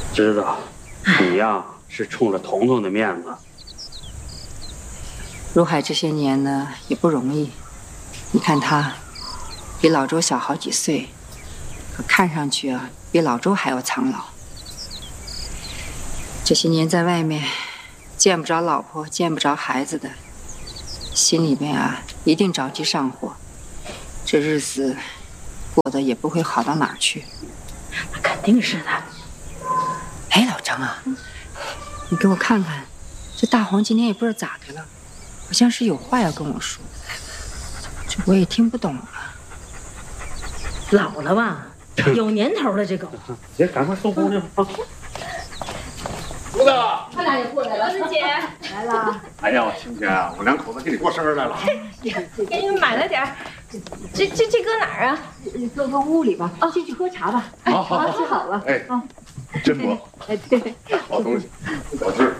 知道，你呀是冲着彤彤的面子。 如海这些年呢也不容易，你看他比老周小好几岁，可看上去啊比老周还要苍老。这些年在外面见不着老婆见不着孩子的，心里面啊一定着急上火，这日子过得也不会好到哪儿去。 那肯定是的。 哎，老张啊，你给我看看，这大黄今天也不知道咋的了，好像是有话要跟我说，这我也听不懂了。 老了吧，有年头了，这狗。 别，赶快送姑娘啊！ 竹子， 他俩也过来了。子姐来了。 哎呀，今天啊，我两口子给你过生日来了。 给你们买了点儿。这搁哪儿啊？ 搁屋里吧。进去喝茶吧。 好， 吃好了。 哎，真不？ 哎，对， 好东西，好吃。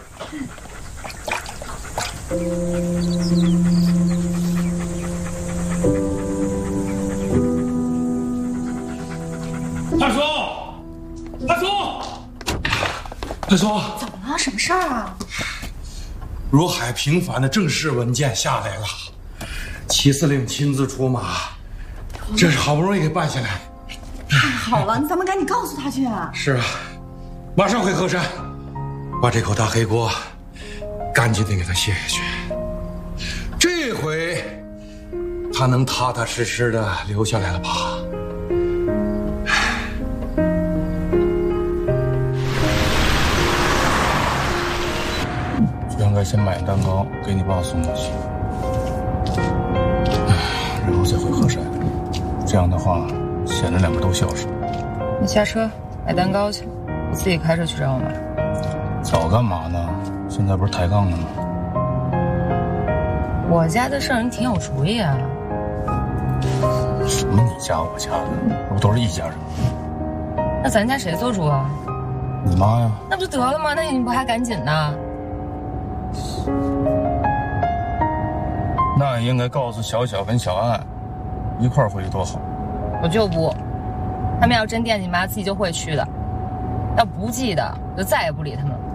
大叔，大叔，大叔， 怎么了？什么事儿啊？ 如海平反的正式文件下来了，齐司令亲自出马，这是好不容易给办下来。 太好了，咱们赶紧告诉他去啊！ 是啊，马上回鹤山，把这口大黑锅赶紧得给他卸下去。这回他能踏踏实实的留下来了吧？就应该先买蛋糕给你爸送过去，然后再回鹤山。这样的话，显得两个都孝顺。 你下车买蛋糕去，我自己开车去找我买。 早干嘛呢？现在不是抬杠了吗？ 我家的事儿你挺有主意啊。 什么你家我家的，这不都是一家人吗？ 那咱家谁做主啊？ 你妈呀。 那不就得了吗？那你不还赶紧呢？ 那应该告诉小小跟小安，一块儿回去多好。 我就不，他们要真惦记妈，自己就会去的；要不记得，就再也不理他们了。